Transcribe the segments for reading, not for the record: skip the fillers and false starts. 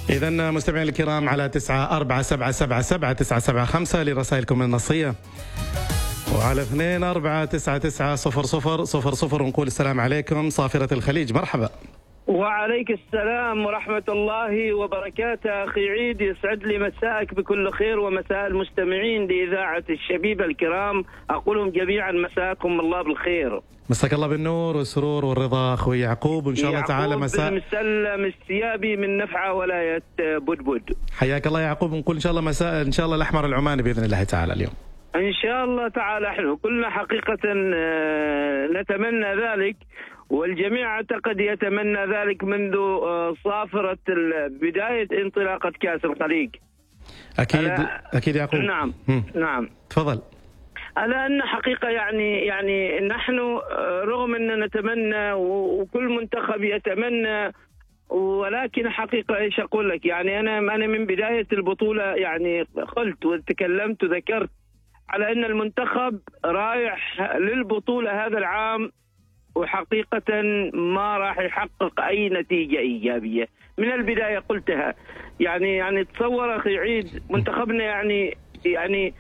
إذن مستمعين الكرام على 94777975 لرسائلكم النصية، وعلى 24990000 ونقول السلام عليكم صافرة الخليج. مرحبا. وعليك السلام ورحمة الله وبركاته. أخي عيد، يسعد لي مساءك بكل خير ومساء المستمعين لإذاعة الشبيبة الكرام، أقولهم جميعا مساءكم الله بالخير. مساك الله بالنور والسرور والرضا أخوي يعقوب، وإن شاء الله تعالى مساء مسلم السيابي من نفعة ولاية بدبد. حياك الله يعقوب، ونقول إن شاء الله مساء إن شاء الله الأحمر العماني بإذن الله تعالى اليوم إن شاء الله تعالى. احنا كلنا حقيقة نتمنى ذلك، والجميع أعتقد يتمنى ذلك منذ صافرة بداية انطلاقة كأس الخليج. أكيد يعقوب. نعم تفضل. على أن حقيقة يعني نحن رغم أن نتمنى وكل منتخب يتمنى، ولكن حقيقة إيش أقول لك، يعني أنا من بداية البطولة يعني قلت وتكلمت وذكرت على أن المنتخب رايح للبطولة هذا العام وحقيقة ما راح يحقق أي نتيجة إيجابية. من البداية قلتها. يعني تصور أخي عيد، منتخبنا يعني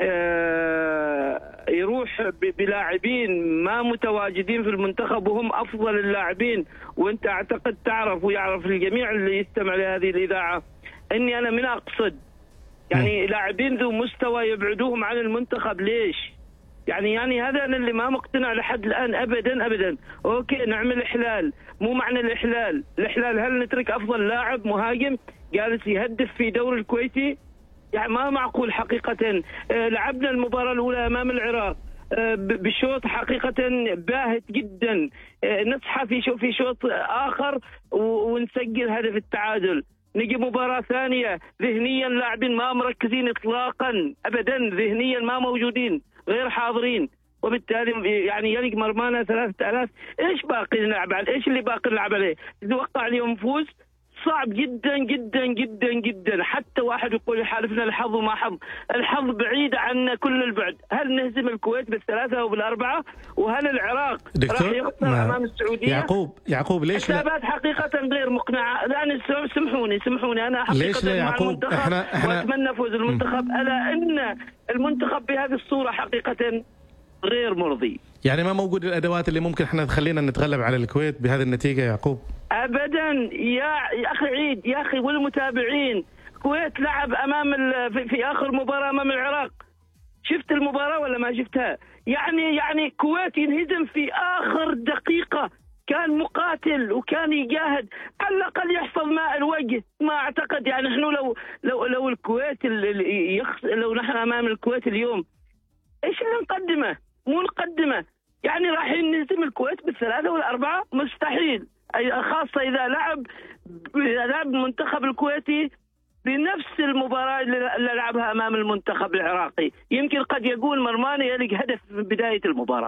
يروح بلاعبين ما متواجدين في المنتخب وهم أفضل اللاعبين، وأنت أعتقد تعرف ويعرف الجميع اللي يستمع لهذه الإذاعة أني أنا من أقصد يعني لاعبين ذو مستوى يبعدوهم عن المنتخب. ليش؟ يعني هذا أنا اللي ما مقتنع لحد الآن أبدا. أوكي نعمل إحلال، مو معنى الإحلال هل نترك أفضل لاعب مهاجم جالس يهدف في دوري الكويتي؟ يعني ما معقول حقيقة. لعبنا المباراة الأولى أمام العراق بشوط حقيقة باهت جدا، نصحى في شوط آخر ونسجل هدف التعادل. نجي مباراة ثانية ذهنيا لاعبين ما مركزين إطلاقا أبدا، ذهنيا ما موجودين، غير حاضرين، وبالتالي يعني يلق مرمانا 3000. ايش باقي نلعب عليه؟ ايش اللي باقي نلعب عليه؟ تتوقع اليوم نفوز؟ صعب جدا جدا جدا جدا. حتى واحد يقول يحالفنا الحظ وما حظ، الحظ بعيد عنا كل البعد. هل نهزم الكويت بالثلاثة او بالاربعة؟ وهل العراق راح يخسر امام السعودية؟ يعقوب ليش حسابات حقيقة غير مقنعة. لا سمحوني انا حقيقة مع المنتخب واتمنى فوز المنتخب، الا ان المنتخب بهذه الصورة حقيقة غير مرضي. يعني ما موجود الادوات اللي ممكن احنا تخلينا نتغلب على الكويت بهذه النتيجة يا يعقوب؟ ابدا يا اخي عيد، يا اخي والمتابعين، الكويت لعب في اخر مباراة امام العراق. شفت المباراة ولا ما شفتها؟ يعني الكويت ينهزم في اخر دقيقة، كان مقاتل وكان يجاهد، على الاقل يحفظ ماء الوجه. ما اعتقد يعني نحن لو الكويت لو نحن امام الكويت اليوم ايش اللي نقدمه؟ مو نقدمه يعني راح نهزم الكويت بالثلاثة والاربعة؟ مستحيل، خاصة إذا لعب المنتخب الكويتي بنفس المباراة اللي لعبها أمام المنتخب العراقي. يمكن قد يكون مرماني يلقى هدف في بداية المباراة.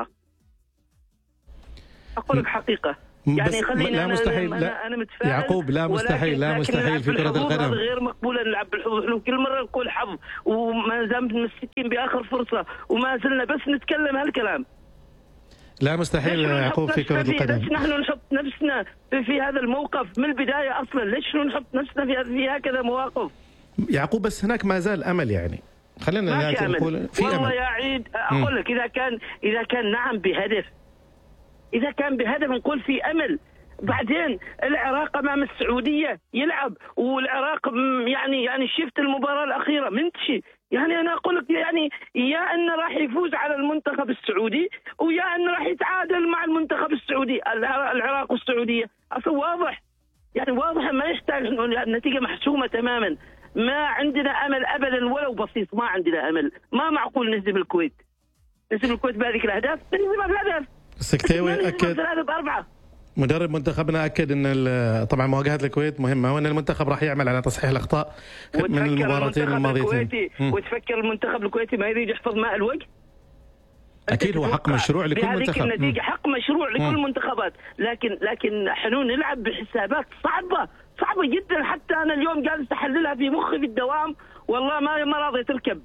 أقول لك حقيقة يعني خلينا لا مستحيل. أنا متفائل يعقوب، لا مستحيل في كرة القدم غير مقبولة نلعب بالحظوظ. كل مرة نقول حظ وما زلنا متمسكين بآخر فرصة وما زلنا بس نتكلم هالكلام. لا مستحيل يعقوب في كرة القدم. ليش نحن نحط نفسنا في هذا الموقف من البداية أصلا؟ ليش نحط نفسنا في هكذا مواقف يعقوب؟ بس هناك ما زال أمل، يعني خلينا نقول في والله أمل. يا عيد أقول لك إذا كان نعم بهدف، إذا كان بهدف نقول في أمل. بعدين العراق أمام السعودية يلعب، والعراق يعني شفت المباراة الأخيرة منتشي. يعني أنا أقول لك يعني يا أنه راح يفوز على المنتخب السعودي ويا أنه راح يتعادل مع المنتخب السعودي. العراق والسعودية أصلا واضح، يعني واضح، ما يحتاج النتيجة محسومة تماما. ما عندنا أمل أبدا ولو بسيط، ما عندنا أمل. ما معقول نهزم الكويت بهذه الأهداف، نهزمها بهدف. السكتاوي أكد، مدرب منتخبنا أكد أن طبعا مواجهة الكويت مهمة، وأن المنتخب راح يعمل على تصحيح الأخطاء من المباراتين الماضيتين. وتفكر المنتخب الكويتي ما يريد يحفظ ماء الوجه؟ أكيد هو حق مشروع لكل منتخب. النتيجة حق مشروع لكل المنتخبات، لكن حنون نلعب بحسابات صعبة جدا. حتى أنا اليوم جالس أحللها في مخي في الدوام، والله ما راضية تركب،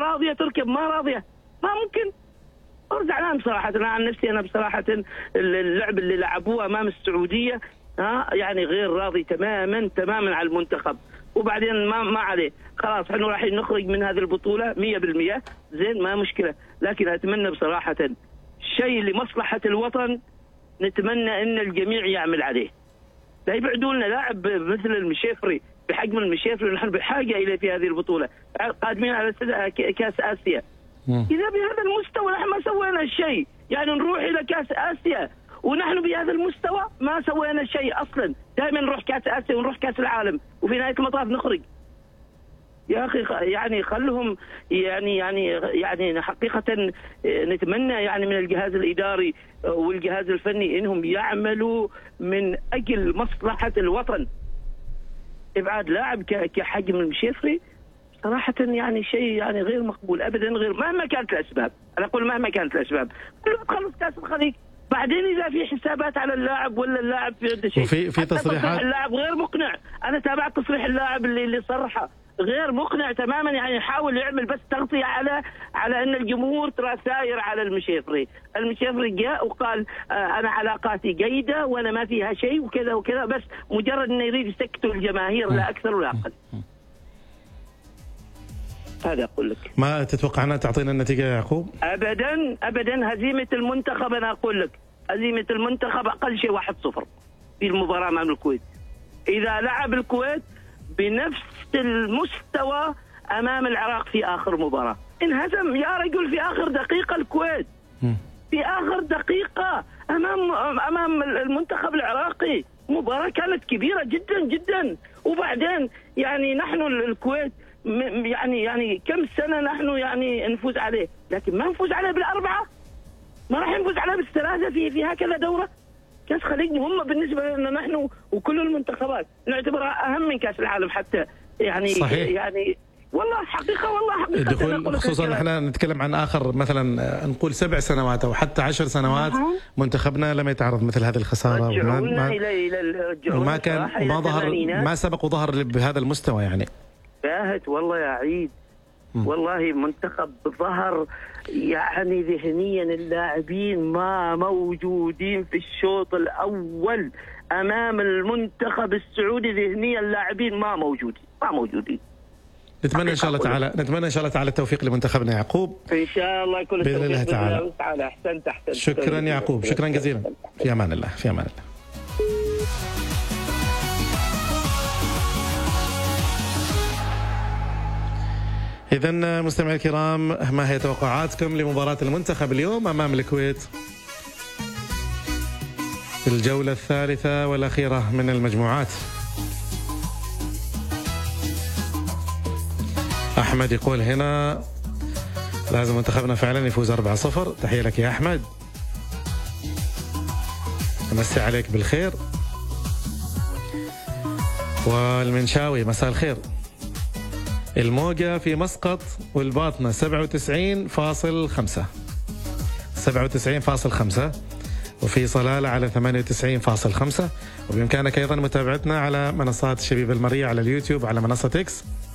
ما ممكن. زعلان بصراحة أنا عن نفسي. أنا بصراحة اللعب اللي لعبوه أمام السعودية يعني غير راضي تماما على المنتخب. وبعدين ما عليه، خلاص احنا راح نخرج من هذه البطوله 100%، زين ما مشكله. لكن اتمنى بصراحه شيء لمصلحه الوطن، نتمنى ان الجميع يعمل عليه. لا يبعدوا لنا لاعب مثل المشيفري بحجم المشيفري، نحن بحاجه اليه في هذه البطوله، قادمين على كاس اسيا. اذا بهذا المستوى نحن ما سوينا شيء، يعني نروح الى كاس اسيا ونحن بهذا المستوى ما سوينا شيء اصلا. دائما نروح كاس اسيا ونروح كاس العالم وفي نهايه المطاف نخرج. يا اخي يعني خلهم يعني حقيقه نتمنى يعني من الجهاز الاداري والجهاز الفني انهم يعملوا من اجل مصلحه الوطن. ابعاد لاعب كحجم المشيفري صراحه يعني شيء يعني غير مقبول ابدا، غير مهما كانت الاسباب. انا اقول مهما كانت الاسباب، تخلص كاس الخليج بعدين اذا في حسابات على اللاعب ولا اللاعب في عنده شيء. وفي تصريحات اللاعب غير مقنع. انا تابعت تصريح اللاعب اللي صرحه غير مقنع تماما، يعني يحاول يعمل بس تغطيه على ان الجمهور ترى ساير على المشيفري. المشيفري جاء وقال انا علاقاتي جيده وانا ما فيها شيء وكذا وكذا، بس مجرد انه يريد يسكتوا الجماهير لا اكثر ولا اقل. هذا اقول لك. ما تتوقع انها تعطينا النتيجه يا يعقوب؟ ابدا ابدا. هزيمه المنتخب انا اقول لك، هزيمه المنتخب اقل شيء 1-0 في المباراه امام الكويت. اذا لعب الكويت بنفس المستوى امام العراق في اخر مباراه، انهزم يا رجل في اخر دقيقه الكويت، في اخر دقيقه امام المنتخب العراقي. مباراه كانت كبيره جدا جدا. وبعدين يعني نحن الكويت يعني كم سنه نحن يعني نفوز عليه، لكن ما نفوز عليه بالاربعه، ما راح نفوز عليه بالثلاثه في هكذا دوره. كاس خليج مهمه بالنسبه لنا نحن وكل المنتخبات، نعتبرها اهم من كاس العالم حتى. يعني صحيح. يعني والله حقيقه الدخول، خصوصا احنا نتكلم عن اخر مثلا نقول 7 سنوات او حتى 10 سنوات منتخبنا لم يتعرض مثل هذه الخساره، وما كان ما سبق وظهر بهذا المستوى. يعني باهت والله يا عيد، والله منتخب ظهر يعني ذهنيا اللاعبين ما موجودين في الشوط الاول امام المنتخب السعودي. ذهنيا اللاعبين ما موجودين. نتمنى ان شاء الله تعالى التوفيق لمنتخبنا يعقوب ان شاء الله. كل باذن الله تعالى. احسنت. شكرا يعقوب، شكرا جزيلا. في امان الله. في امان الله. إذن مستمعي الكرام، ما هي توقعاتكم لمباراة المنتخب اليوم أمام الكويت في الجولة الثالثة والأخيرة من المجموعات؟ أحمد يقول هنا لازم منتخبنا فعلا يفوز 4-0. تحية لك يا أحمد، أمسي عليك بالخير. والمنشاوي مساء الخير. الموجة في مسقط والباطنة 97.5 97.5، وفي صلالة على 98.5. وبإمكانك أيضا متابعتنا على منصات شبيب المرية على اليوتيوب على منصة إكس